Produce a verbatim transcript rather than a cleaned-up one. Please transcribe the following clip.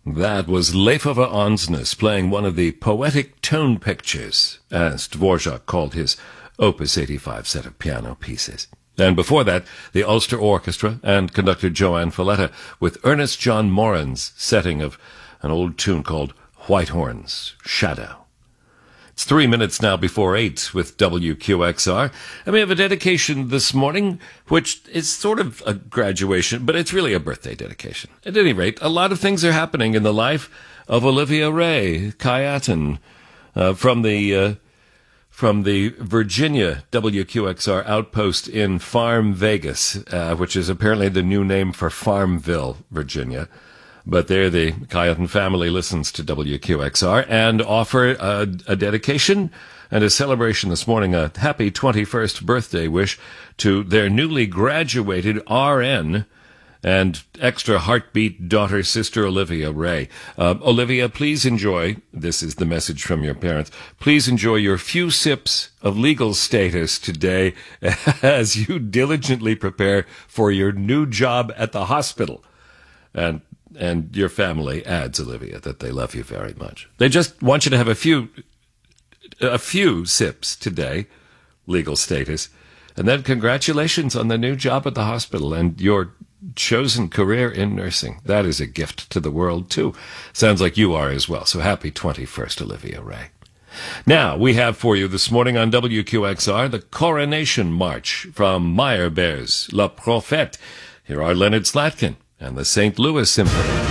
That was Leifova Ansnes playing one of the poetic tone pictures, as Dvorak called his Opus eighty-five set of piano pieces. And before that, the Ulster Orchestra and conductor Joanne Falletta with Ernest John Moran's setting of an old tune called Whitehorn's Shadow. It's three minutes now before eight with W Q X R, and we have a dedication this morning, which is sort of a graduation, but it's really a birthday dedication. At any rate, a lot of things are happening in the life of Olivia Ray Kayatan uh, from the uh, from the Virginia W Q X R outpost in Farm Vegas, uh, which is apparently the new name for Farmville, Virginia. But there the Kayatan family listens to W Q X R and offer a, a dedication and a celebration this morning, a happy twenty-first birthday wish to their newly graduated R N and extra heartbeat daughter, sister Olivia Ray. Uh, Olivia, please enjoy, this is the message from your parents, please enjoy your few sips of legal status today as you diligently prepare for your new job at the hospital. And And your family adds, Olivia, that they love you very much. They just want you to have a few, a few sips today, legal status, and then congratulations on the new job at the hospital and your chosen career in nursing. That is a gift to the world, too. Sounds like you are as well. So happy twenty-first, Olivia Ray. Now, we have for you this morning on W Q X R the Coronation March from Meyerbeer's La Prophète. Here are Leonard Slatkin and the Saint Louis Symphony.